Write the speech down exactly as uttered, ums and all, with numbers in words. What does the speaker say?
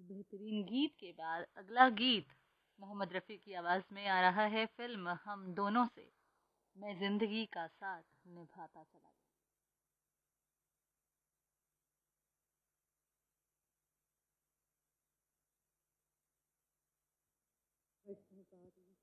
बेहतरीन गीत के बाद अगला गीत मोहम्मद रफ़ी की आवाज़ में आ रहा है फिल्म हम दोनों से, मैं जिंदगी का साथ निभाता चला गया।